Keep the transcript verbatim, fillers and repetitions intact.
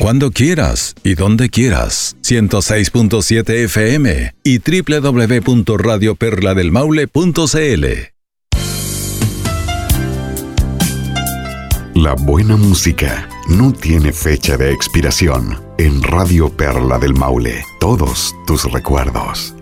cuando quieras y donde quieras. ciento seis punto siete F M y doble u doble u doble u punto radio perla del maule punto c l. La buena música no tiene fecha de expiración. En Radio Perla del Maule, todos tus recuerdos.